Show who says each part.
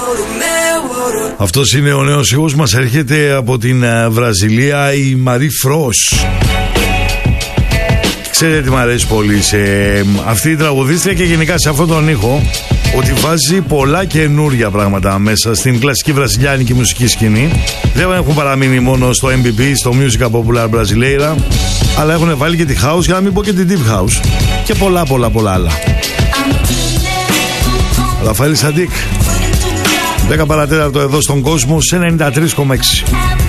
Speaker 1: Αυτός είναι ο νέος ήχος, μας έρχεται από την Βραζιλία, η Μαρή Φρος. Ξέρετε τι μου αρέσει πολύ σε αυτή η τραγουδίστρια και γενικά σε αυτόν τον ήχο, ότι βάζει πολλά καινούρια πράγματα μέσα στην κλασική βραζιλιάνικη μουσική σκηνή. Δεν έχουν παραμείνει μόνο στο MPB, στο Musica Popular Brasileira, αλλά έχουν βάλει και τη house, για να μην πω και την deep house, και πολλά άλλα. Ραφαήλ Σαντίκ, 10 παρατέταρτο εδώ στον κόσμο σε 93,6.